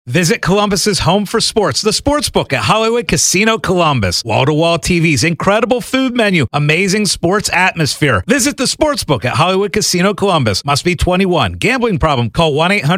Visit Columbus's home for sports, the Sportsbook at Hollywood Casino Columbus. Wall-to-wall TVs, incredible food menu, amazing sports atmosphere. Visit the Sportsbook at Hollywood Casino Columbus. Must be 21. Gambling problem? Call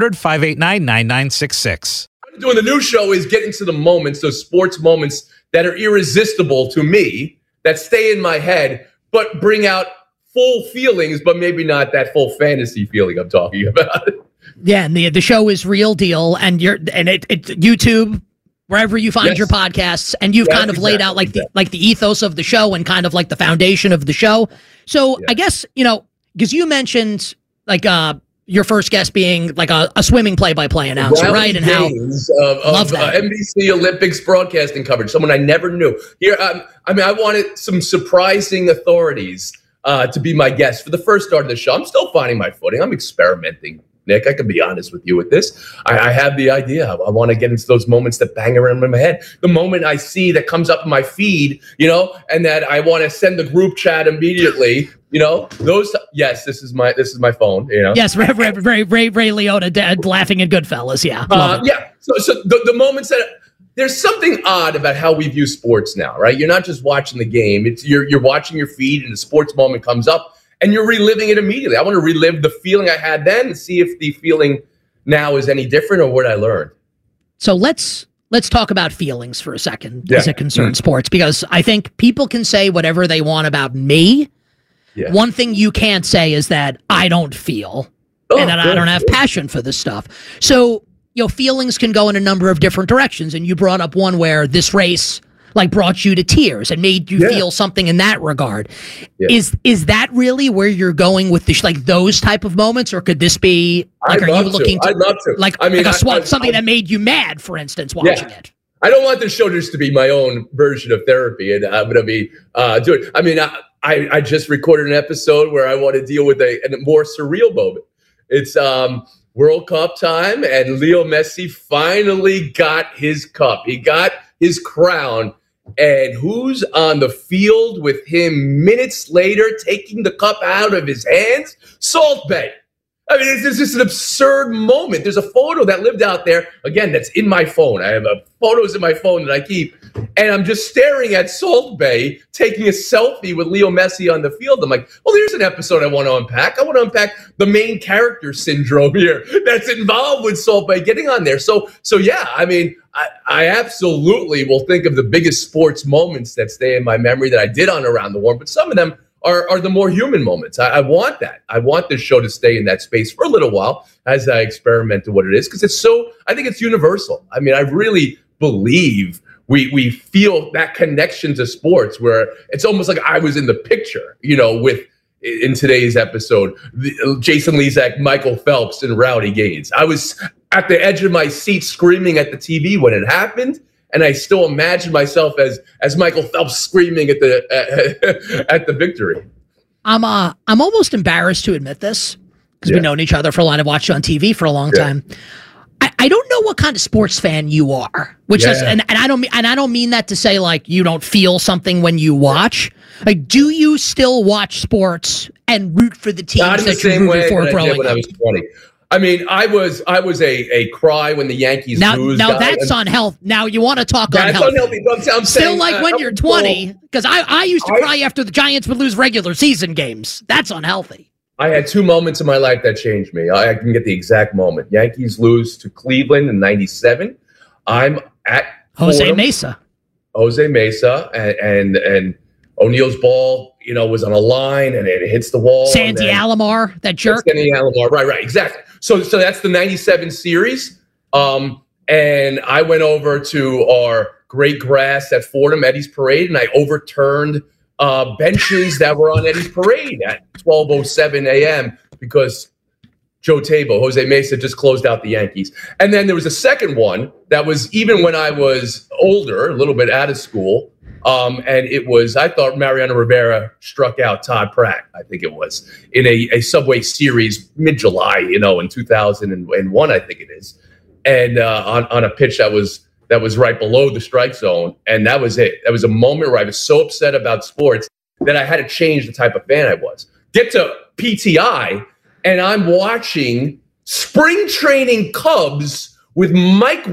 1-800-589-9966. Doing the new show is getting to the moments, those sports moments that are irresistible to me, that stay in my head, but bring out full feelings, but maybe not that full fantasy feeling I'm talking about. Yeah, and the show is Real Deal, and it's YouTube, wherever you find your podcasts, and you've kind of laid out like the ethos of the show and kind of like the foundation of the show. So I guess, because you mentioned like your first guest being like a swimming play-by-play announcer, right? And how love that NBC Olympics broadcasting coverage, someone I never knew. Here, I wanted some surprising authorities to be my guest for the first start of the show. I'm still finding my footing. I'm experimenting. Nick, I can be honest with you with this. I have the idea. I want to get into those moments that bang around in my head. The moment I see that comes up in my feed, and that I want to send the group chat immediately. Those. Yes, this is my phone. Yes, Ray Liotta laughing at Goodfellas. Yeah. Yeah. So the moments that. There's something odd about how we view sports now, right? You're not just watching the game. It's you're watching your feed, and the sports moment comes up. And you're reliving it immediately. I want to relive the feeling I had then and see if the feeling now is any different or what I learned. So let's talk about feelings for a second as it concerns sports, because I think people can say whatever they want about me. Yeah. One thing you can't say is that I don't feel and that I don't have passion for this stuff. So, feelings can go in a number of different directions. And you brought up one where this race brought you to tears and made you feel something in that regard. Yeah. Is that really where you're going with this, those type of moments, or could this be I'd love to. Something that made you mad, for instance, watching it? I don't want this show just to be my own version of therapy, and I'm going to be doing. I just recorded an episode where I want to deal with a more surreal moment. It's World Cup time, and Leo Messi finally got his cup. He got his crown. And who's on the field with him minutes later, taking the cup out of his hands? Salt Bae. It's just an absurd moment. There's a photo that lived out there, again, that's in my phone. I have photos in my phone that I keep. And I'm just staring at Salt Bae taking a selfie with Leo Messi on the field. I'm like, well, here's an episode I want to unpack. I want to unpack the main character syndrome here that's involved with Salt Bae getting on there. So yeah, I absolutely will think of the biggest sports moments that stay in my memory that I did on Around the Horn, but some of them are the more human moments. I want that. I want this show to stay in that space for a little while as I experiment to what it is, because I think it's universal. I really believe we feel that connection to sports where it's almost like I was in the picture, in today's episode, Jason Lezak, Michael Phelps, and Rowdy Gaines. I was at the edge of my seat screaming at the TV when it happened. And I still imagine myself as Michael Phelps screaming at the victory. I'm almost embarrassed to admit this, because we've known each other for a lot. I've watched you on TV for a long time. I don't know what kind of sports fan you are, and I don't mean that to say you don't feel something when you watch. Do you still watch sports and root for the teams that you rooted for growing up? When I was 20. I was a cry when the Yankees lose. Now that's unhealthy. Now you want to talk unhealthy. I'm still saying, when you're 20, because I used to cry after the Giants would lose regular season games. That's unhealthy. I had two moments in my life that changed me. I can get the exact moment. Yankees lose to Cleveland in '97. I'm at Jose Mesa, and O'Neal's ball, was on a line and it hits the wall. Sandy Alomar, that jerk. Sandy Alomar, right, exactly. So that's the '97 series. And I went over to our great grass at Fordham, Eddie's Parade, and I overturned benches that were on Eddie's Parade at 12:07 a.m. because Jose Mesa just closed out the Yankees. And then there was a second one that was even when I was older, a little bit out of school. And it was, I thought Mariano Rivera struck out Todd Pratt, I think it was, in a Subway Series mid-July, in 2001, I think it is. And on a pitch that was right below the strike zone. And that was it. That was a moment where I was so upset about sports that I had to change the type of fan I was. Get to PTI, and I'm watching spring training Cubs with Mike